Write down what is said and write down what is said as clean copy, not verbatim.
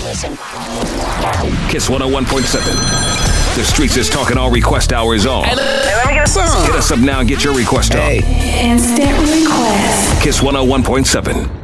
Kiss 101.7. The streets is talking all request hours on. Hey, let me get a song. Hit us up now and get your request on. Instant request. Kiss 101.7.